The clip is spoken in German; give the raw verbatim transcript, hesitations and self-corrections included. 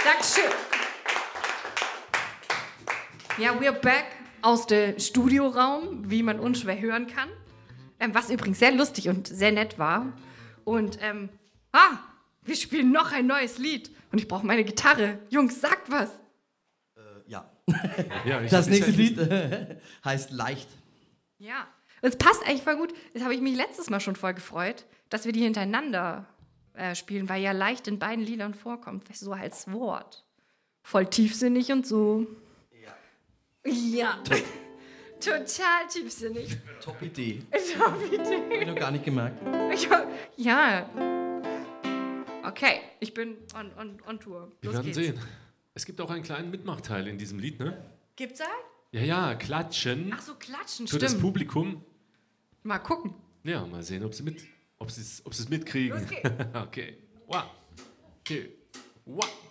Dankeschön. Ja, we're back aus dem Studioraum, wie man unschwer hören kann. Ähm, was übrigens sehr lustig und sehr nett war. Und, ähm, ah, wir spielen noch ein neues Lied. Und ich brauche meine Gitarre. Jungs, sagt was. Äh, ja. ja ich das nächste Lied heißt Leicht. Ja, es passt eigentlich voll gut. Das habe ich mich letztes Mal schon voll gefreut, dass wir die hintereinander äh, spielen, weil ja leicht in beiden Liedern vorkommt, so als Wort. Voll tiefsinnig und so. Ja. Ja. Total tiefsinnig. Top Idee. Top Idee. Hab ich noch gar nicht gemerkt. Ich, ja. Okay, ich bin on, on, on Tour. Los Wir werden geht's. sehen. Es gibt auch einen kleinen Mitmachteil in diesem Lied, ne? Gibt's einen? Ja, ja, klatschen. Ach so, klatschen, Für stimmt. das Publikum. Mal gucken. Ja, mal sehen, ob sie mit, ob sie es, ob sie es mitkriegen. Los geht's. Okay. One, two, one.